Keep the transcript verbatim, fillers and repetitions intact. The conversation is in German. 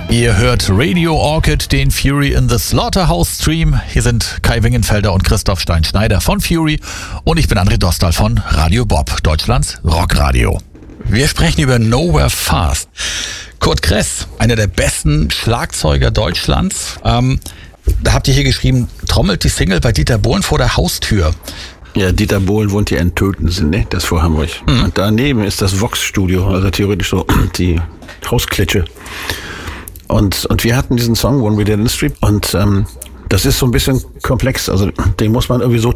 Ihr hört Radio Orchid, den Fury in the Slaughterhouse Stream. Hier sind Kai Wingenfelder und Christoph Stein-Schneider von Fury und ich bin André Dostal von Radio Bob, Deutschlands Rockradio. Wir sprechen über Nowhere Fast. Kurt Kress, einer der besten Schlagzeuger Deutschlands. Ähm, da habt ihr hier geschrieben, trommelt die Single bei Dieter Bohlen vor der Haustür. Ja, Dieter Bohlen wohnt hier in Tötensen, ne? Das vor Hamburg. Mhm. Und daneben ist das Vox-Studio, also theoretisch so die Hausklitsche. Und, und wir hatten diesen Song, One We Didn't Street, und ähm, das ist so ein bisschen komplex, also den muss man irgendwie so